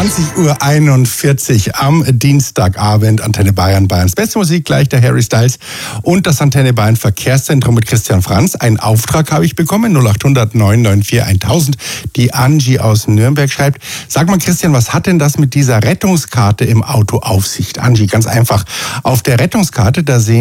20:41 Uhr am Dienstagabend. Antenne Bayern, Bayerns beste Musik, gleich der Harry Styles und das Antenne Bayern Verkehrszentrum mit Christian Franz. Einen Auftrag habe ich bekommen, 0800 994 1000. Die Angie aus Nürnberg schreibt, sag mal Christian, was hat denn das mit dieser Rettungskarte im Auto auf sich? Angie, ganz einfach. Auf der Rettungskarte, da sehen